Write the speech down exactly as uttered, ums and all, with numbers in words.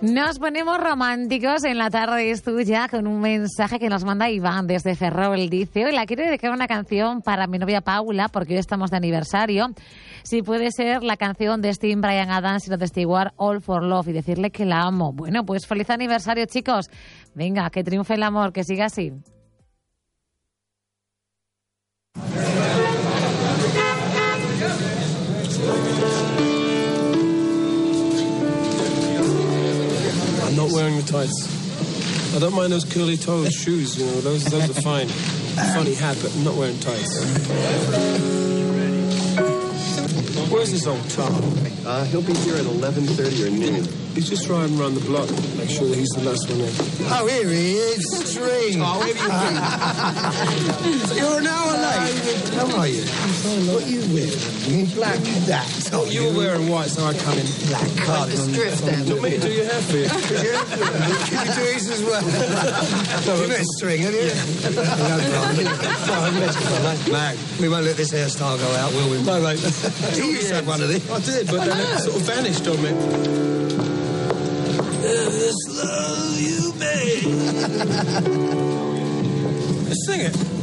Nos ponemos románticos en la tarde es tuya con un mensaje que nos manda Iván desde Ferrol. Dice, hoy la quiero dedicar una canción para mi novia Paula porque hoy estamos de aniversario. Si puede ser la canción de Sting, Bryan Adams y Rod Stewart, All for Love, y decirle que la amo. Bueno, pues feliz aniversario, chicos. Venga, que triunfe el amor, que siga así. I'm not wearing the tights. I don't mind those curly-toed shoes, you know, those those are fine. Funny hat, but I'm not wearing tights. Where's this old Tom? Uh, he'll be here at eleven thirty or noon. He's just riding around the block. Make sure that he's the last one in. Oh, here he is, String. Oh, where have you been? You're an hour late. How are you? What are you wearing? Black. That. Oh, you were wearing white, so I come in black. Like the strip then. Do you want me to do your hair for you? Yeah. Can you do his as well? You met String, have you? Black. We won't let this hairstyle go out, will we? No, mate. You used to have one of these. I did, but then it sort of vanished on me. This love you made. Let's sing it.